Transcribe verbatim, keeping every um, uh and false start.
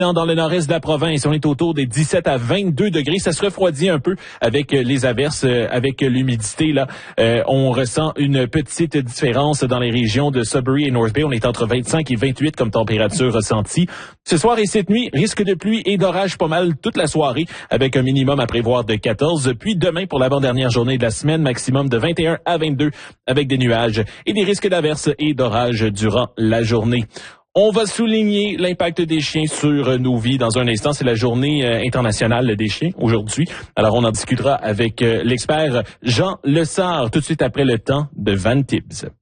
Dans le nord-est de la province, on est autour des dix-sept à vingt-deux degrés. Ça se refroidit un peu avec les averses, avec l'humidité. Là, euh, on ressent une petite différence dans les régions de Sudbury et North Bay. On est entre vingt-cinq et vingt-huit comme température ressentie. Ce soir et cette nuit, risque de pluie et d'orage pas mal toute la soirée, avec un minimum à prévoir de quatorze. Puis demain, pour l'avant-dernière journée de la semaine, maximum de vingt et un à vingt-deux, avec des nuages et des risques d'averses et d'orages durant la journée. On va souligner l'impact des chiens sur nos vies dans un instant. C'est la journée internationale des chiens aujourd'hui. Alors, on en discutera avec l'expert Jean Lessard tout de suite après le temps de Van Tibbs.